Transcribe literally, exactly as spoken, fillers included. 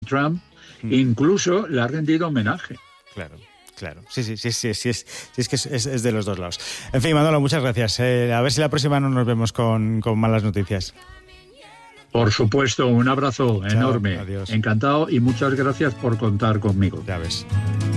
Trump, mm. incluso le ha rendido homenaje. Claro. Claro, sí, sí, sí, sí, sí, es, sí es que es, es de los dos lados. En fin, Manolo, muchas gracias. Eh, a ver si la próxima no nos vemos con, con malas noticias. Por supuesto, un abrazo Chao, enorme. adiós. Encantado y muchas gracias por contar conmigo. Ya ves.